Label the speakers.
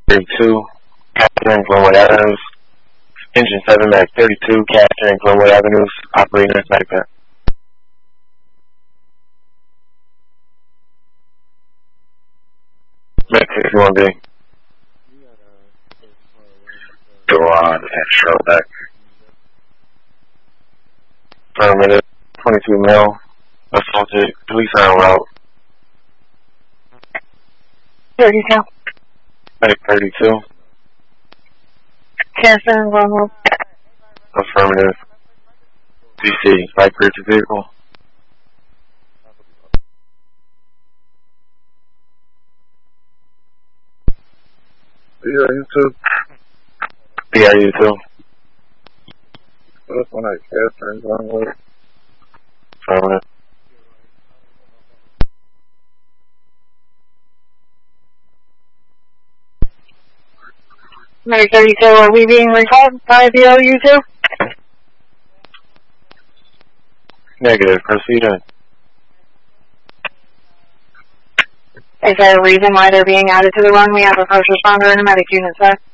Speaker 1: 32, Catherine Glenwood Adams. Engine 7, Medic 32, Catherine Glenwood Avenues, operating as Medic Vet. Medic 61B. Go on, Charlotte back. Affirmative, 22 male, assaulted, police are en route.
Speaker 2: 32.
Speaker 1: Medic 32.
Speaker 2: Catherine Glenwood.
Speaker 1: Affirmative. DC, light purchase vehicle.
Speaker 3: BRU2.
Speaker 1: BRU2.
Speaker 3: This one at Catherine Glenwood.
Speaker 1: Affirmative.
Speaker 2: Medic 32, are we being recalled by BRU2?
Speaker 1: Negative, proceed on.
Speaker 2: Is there a reason why they're being added to the run? We have a first responder and a medic unit, sir.